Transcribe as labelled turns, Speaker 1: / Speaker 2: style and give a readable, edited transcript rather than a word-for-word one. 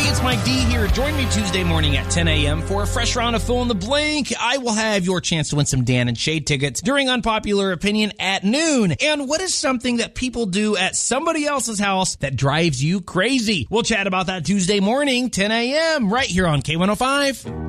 Speaker 1: Hey, it's Mike D here. Join me Tuesday morning at 10 a.m. for a fresh round of Fill in the Blank. I will have your chance to win some Dan and Shay tickets during Unpopular Opinion at noon. And what is something that people do at somebody else's house that drives you crazy? We'll chat about that Tuesday morning, 10 a.m. right here on K105.